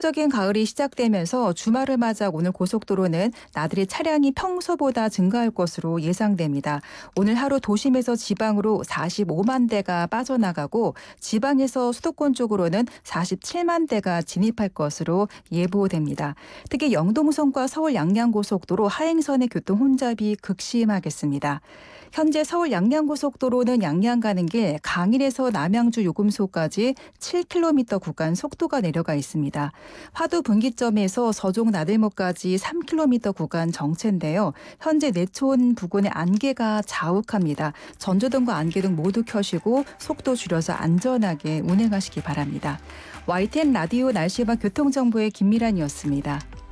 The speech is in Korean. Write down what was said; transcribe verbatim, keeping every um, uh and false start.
본격적인 가을이 시작되면서 주말을 맞아 오늘 고속도로는 나들이 차량이 평소보다 증가할 것으로 예상됩니다. 오늘 하루 도심에서 지방으로 사십오만 대가 빠져나가고 지방에서 수도권 쪽으로는 사십칠만 대가 진입할 것으로 예보됩니다. 특히 영동선과 서울 양양고속도로 하행선의 교통 혼잡이 극심하겠습니다. 현재 서울 양양고속도로는 양양 가는 길 강일에서 남양주 요금소까지 칠 킬로미터 구간 속도가 내려가 있습니다. 화두 분기점에서 서종 나들목까지 삼 킬로미터 구간 정체인데요. 현재 내촌 부근의 안개가 자욱합니다. 전조등과 안개등 모두 켜시고 속도 줄여서 안전하게 운행하시기 바랍니다. 와이티엔 라디오 날씨와 교통정보의 김미란이었습니다.